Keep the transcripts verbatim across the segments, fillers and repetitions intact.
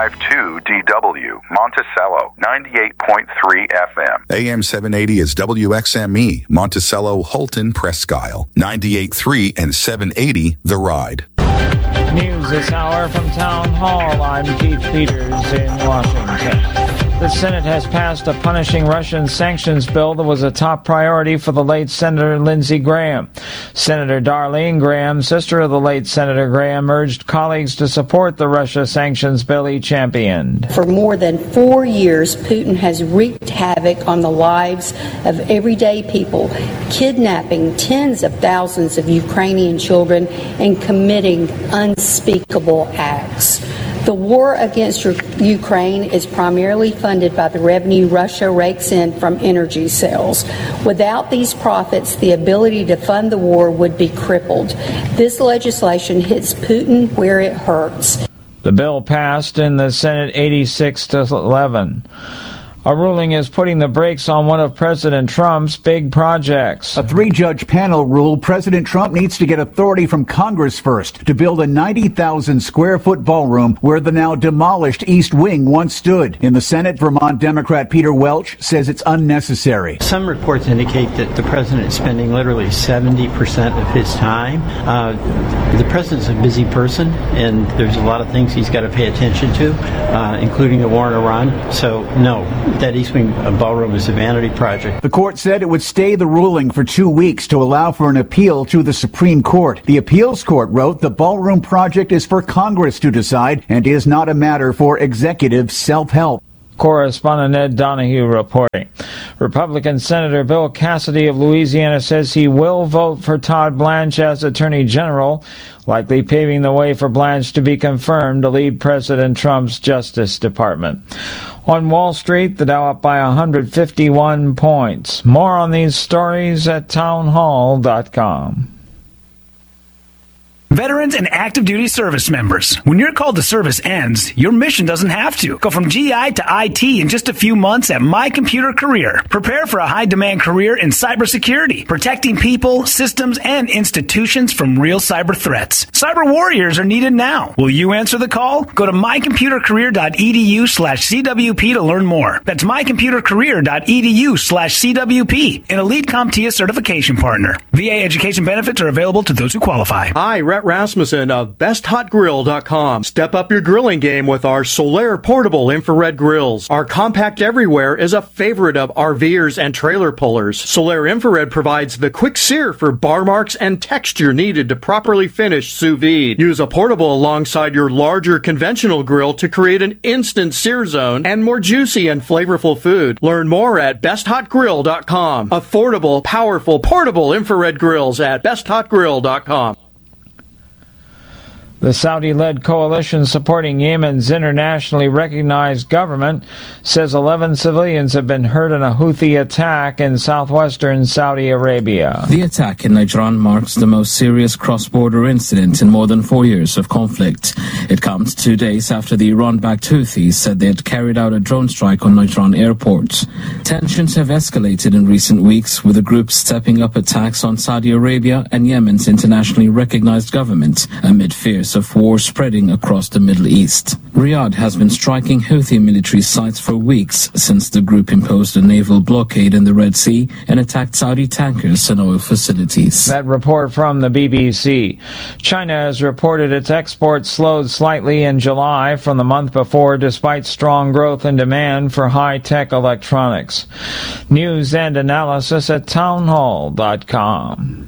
five two D W, Monticello, ninety-eight point three F M. A M seven eighty is W X M E, Monticello, Holton, Presque Isle, ninety-eight point three and seven eighty The Ride. News this hour from Town Hall. I'm Keith Peters in Washington. The Senate has passed a punishing Russian sanctions bill that was a top priority for the late Senator Lindsey Graham. Senator Darlene Graham, sister of the late Senator Graham, urged colleagues to support the Russia sanctions bill he championed. For more than four years, Putin has wreaked havoc on the lives of everyday people, kidnapping tens of thousands of Ukrainian children and committing unspeakable acts. The war against Ukraine is primarily funded by the revenue Russia rakes in from energy sales. Without these profits, the ability to fund the war would be crippled. This legislation hits Putin where it hurts. The bill passed in the Senate eighty-six to eleven. A ruling is putting the brakes on one of President Trump's big projects. A three-judge panel ruled President Trump needs to get authority from Congress first to build a ninety thousand square foot ballroom where the now demolished East Wing once stood. In the Senate, Vermont Democrat Peter Welch says it's unnecessary. Some reports indicate that the president is spending literally seventy percent of his time. Uh, the president's a busy person, and there's a lot of things he's got to pay attention to, uh, including the war in Iran. So, no. That East Wing ballroom is a vanity project. The court said it would stay the ruling for two weeks to allow for an appeal to the Supreme Court. The appeals court wrote the ballroom project is for Congress to decide and is not a matter for executive self-help. Correspondent Ed Donahue reporting. Republican Senator Bill Cassidy of Louisiana says he will vote for Todd Blanche as Attorney General, likely paving the way for Blanche to be confirmed to lead President Trump's Justice Department. On Wall Street, the Dow up by one hundred fifty-one points. More on these stories at townhall dot com. Veterans and active duty service members. When your call to service ends, your mission doesn't have to. Go from G I to I T in just a few months at My Computer Career. Prepare for a high-demand career in cybersecurity, protecting people, systems, and institutions from real cyber threats. Cyber warriors are needed now. Will you answer the call? Go to mycomputercareer.edu slash CWP to learn more. That's mycomputercareer.edu slash CWP, an Elite CompTIA certification partner. V A education benefits are available to those who qualify. Hi, Rhett Rasmussen of best hot grill dot com. Step up your grilling game with our Solaire portable infrared grills. Our compact everywhere is a favorite of RVers and trailer pullers. Solaire infrared provides the quick sear for bar marks and texture needed to properly finish sous vide. Use a portable alongside your larger conventional grill to create an instant sear zone and more juicy and flavorful food. Learn more at best hot grill dot com. Affordable, powerful, portable infrared grills at best hot grill dot com. The Saudi-led coalition supporting Yemen's internationally recognized government says eleven civilians have been hurt in a Houthi attack in southwestern Saudi Arabia. The attack in Najran marks the most serious cross-border incident in more than four years of conflict. It comes two days after the Iran-backed Houthis said they had carried out a drone strike on Najran airport. Tensions have escalated in recent weeks, with the group stepping up attacks on Saudi Arabia and Yemen's internationally recognized government amid fears of war spreading across the Middle East. Riyadh has been striking Houthi military sites for weeks since the group imposed a naval blockade in the Red Sea and attacked Saudi tankers and oil facilities. That report from the B B C. China has reported its exports slowed slightly in July from the month before, despite strong growth in demand for high-tech electronics. News and analysis at townhall dot com.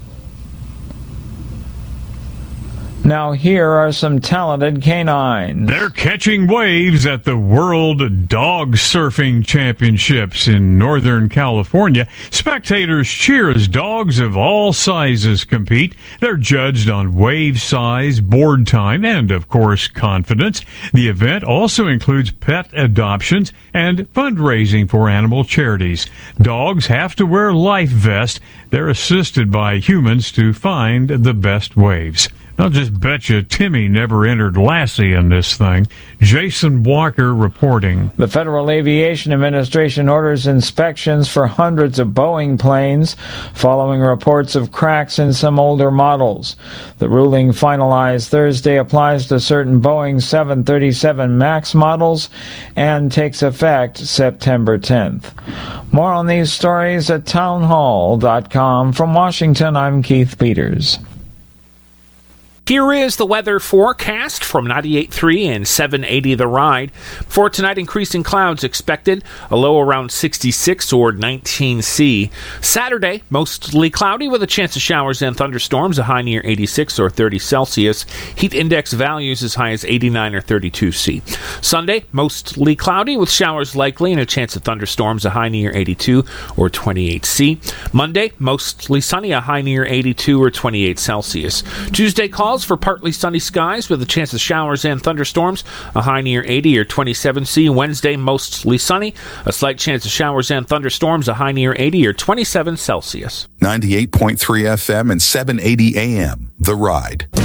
Now here are some talented canines. They're catching waves at the World Dog Surfing Championships in Northern California. Spectators cheer as dogs of all sizes compete. They're judged on wave size, board time, and, of course, confidence. The event also includes pet adoptions and fundraising for animal charities. Dogs have to wear life vests. They're assisted by humans to find the best waves. I'll just bet you Timmy never entered Lassie in this thing. Jason Walker reporting. The Federal Aviation Administration orders inspections for hundreds of Boeing planes following reports of cracks in some older models. The ruling finalized Thursday applies to certain Boeing seven thirty-seven MAX models and takes effect September tenth. More on these stories at townhall dot com. From Washington, I'm Keith Peters. Here is the weather forecast from ninety-eight point three and seven eighty The Ride. For tonight, increasing clouds expected, a low around sixty-six or nineteen C. Saturday, mostly cloudy with a chance of showers and thunderstorms, a high near eighty-six or thirty Celsius. Heat index values as high as eighty-nine or thirty-two C. Sunday, mostly cloudy with showers likely and a chance of thunderstorms, a high near eighty-two or twenty-eight C. Monday, mostly sunny, a high near eighty-two or twenty-eight Celsius. Tuesday, calls for partly sunny skies with a chance of showers and thunderstorms, a high near eighty or twenty-seven C. Wednesday, mostly sunny, a slight chance of showers and thunderstorms, a high near eighty or twenty-seven Celsius. ninety-eight point three F M and seven eighty A M, The Ride.